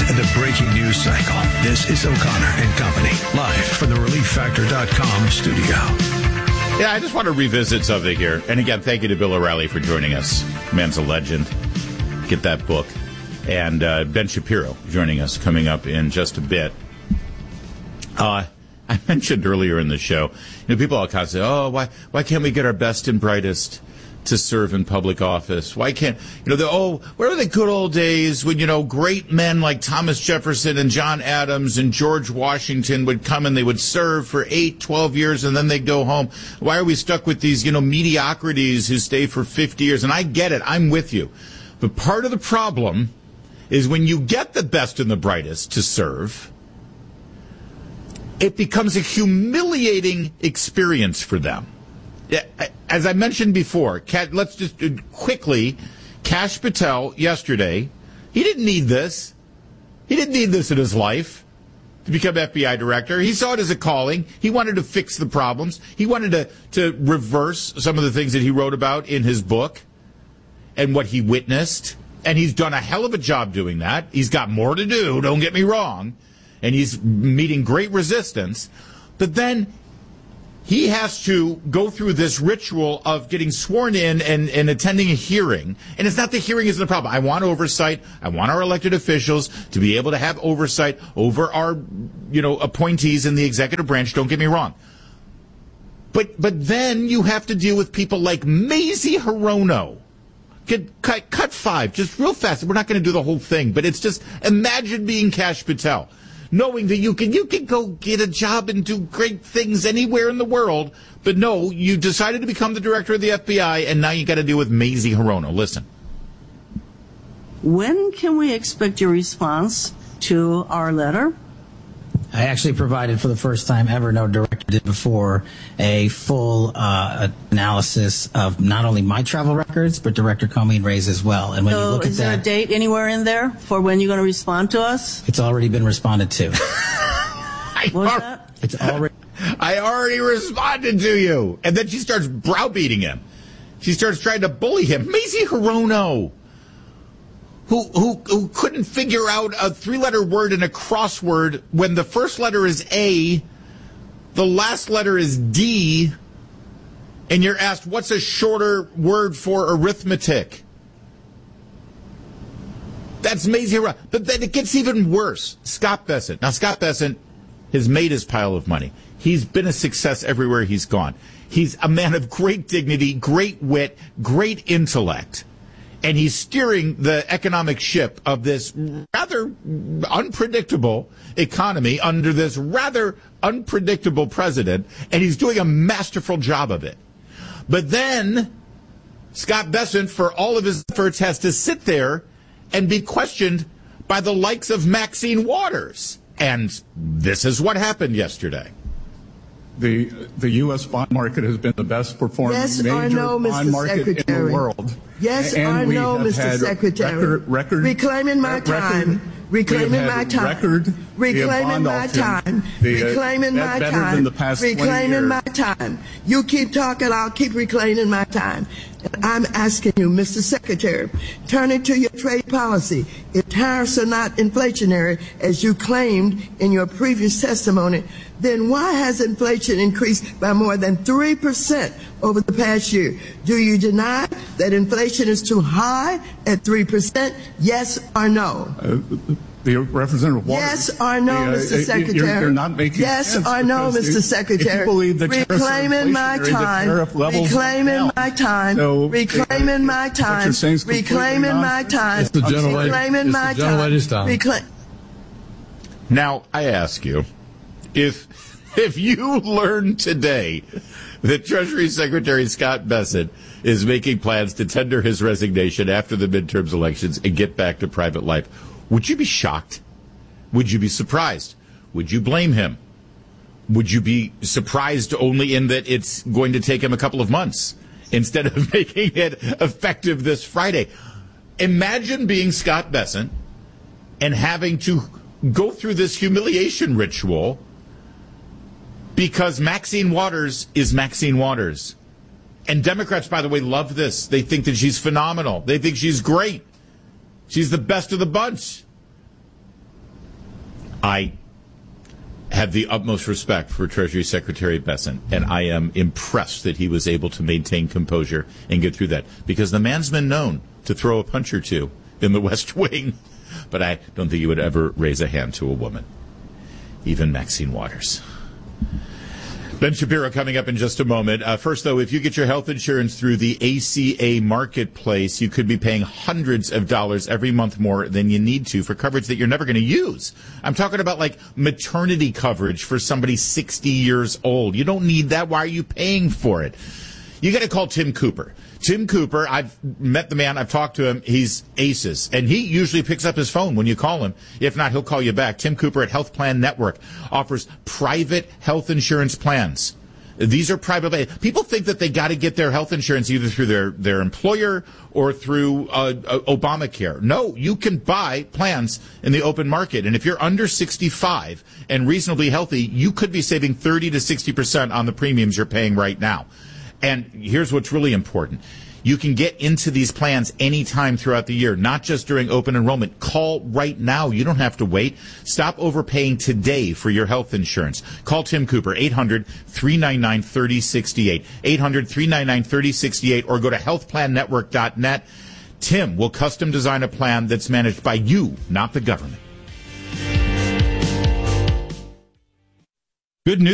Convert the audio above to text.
the breaking news cycle. This is O'Connor and Company, live from the ReliefFactor.com studio. Yeah, I just want to revisit something here. And again, thank you to Bill O'Reilly for joining us. Man's a legend. Get that book. And Ben Shapiro joining us coming up in just a bit. I mentioned earlier in the show, people all kind of say, oh, why can't we get our best and brightest to serve in public office? Why can't, where were the good old days when, great men like Thomas Jefferson and John Adams and George Washington would come and they would serve for 8, 12 years and then they'd go home? Why are we stuck with these, mediocrities who stay for 50 years? And I get it. I'm with you. But part of the problem is when you get the best and the brightest to serve, it becomes a humiliating experience for them. As I mentioned before, let's just quickly, Kash Patel yesterday, he didn't need this. He didn't need this in his life to become FBI director. He saw it as a calling. He wanted to fix the problems. He wanted to reverse some of the things that he wrote about in his book and what he witnessed. And he's done a hell of a job doing that. He's got more to do, don't get me wrong. And he's meeting great resistance. But then he has to go through this ritual of getting sworn in and attending a hearing. And it's not the hearing is the problem. I want oversight. I want our elected officials to be able to have oversight over our, appointees in the executive branch. Don't get me wrong. But then you have to deal with people like Mazie Hirono. Cut 5, just real fast. We're not going to do the whole thing, but it's just, imagine being Kash Patel, knowing that you can go get a job and do great things anywhere in the world, but no, you decided to become the director of the FBI, and now you got to deal with Mazie Hirono. Listen. When can we expect your response to our letter? I actually provided, for the first time ever, no director did before, a full analysis of not only my travel records, but Director Comey and Ray's as well. And when you look at that, is there a date anywhere in there for when you're going to respond to us? It's already been responded to. What's that? It's already. I already responded to you. And then she starts browbeating him. She starts trying to bully him. Mazie Hirono, who couldn't figure out a 3-letter word in a crossword when the first letter is A, the last letter is D, and you're asked, what's a shorter word for arithmetic? That's Mazie Hirono. But then it gets even worse. Scott Bessent. Now, Scott Bessent has made his pile of money. He's been a success everywhere he's gone. He's a man of great dignity, great wit, great intellect. And he's steering the economic ship of this rather unpredictable economy under this rather unpredictable president, and he's doing a masterful job of it. But then Scott Bessent, for all of his efforts, has to sit there and be questioned by the likes of Maxine Waters. And this is what happened yesterday. The U.S. bond market has been the best performing major bond market in the world. Yes or no, Mr. Secretary? Reclaiming my time. Reclaiming my time. Reclaiming my time. Reclaiming my time. Reclaiming my time. You keep talking, I'll keep reclaiming my time. I'm asking you, Mr. Secretary, turning to your trade policy. If tariffs are not inflationary, as you claimed in your previous testimony, then why has inflation increased by more than 3% over the past year? Do you deny that inflation is too high at 3%? Yes or no? The Representative Waters. Yes or no, Mr. Secretary? You're not making yes sense. Yes or no, Mr. Secretary? If you believe the reclaiming my time. Reclaiming my time. Reclaiming my time. Reclaiming my time. Reclaiming my time. Now, I ask you, if you learn today that Treasury Secretary Scott Bessent is making plans to tender his resignation after the midterms elections and get back to private life, would you be shocked? Would you be surprised? Would you blame him? Would you be surprised only in that it's going to take him a couple of months instead of making it effective this Friday? Imagine being Scott Bessent and having to go through this humiliation ritual because Maxine Waters is Maxine Waters. And Democrats, by the way, love this. They think that she's phenomenal. They think she's great. She's the best of the bunch. I have the utmost respect for Treasury Secretary Bessent, and I am impressed that he was able to maintain composure and get through that, because the man's been known to throw a punch or two in the West Wing, but I don't think he would ever raise a hand to a woman, even Maxine Waters. Ben Shapiro coming up in just a moment. First, though, if you get your health insurance through the ACA Marketplace, you could be paying hundreds of dollars every month more than you need to for coverage that you're never going to use. I'm talking about like maternity coverage for somebody 60 years old. You don't need that. Why are you paying for it? You got to call Tim Cooper. Tim Cooper, I've met the man, I've talked to him, he's ACES, and he usually picks up his phone when you call him. If not, he'll call you back. Tim Cooper at Health Plan Network offers private health insurance plans. These are private. People think that they got to get their health insurance either through their employer or through Obamacare. No, you can buy plans in the open market, and if you're under 65 and reasonably healthy, you could be saving 30 to 60% on the premiums you're paying right now. And here's what's really important. You can get into these plans anytime throughout the year, not just during open enrollment. Call right now. You don't have to wait. Stop overpaying today for your health insurance. Call Tim Cooper, 800-399-3068, 800-399-3068, or go to healthplannetwork.net. Tim will custom design a plan that's managed by you, not the government. Good news.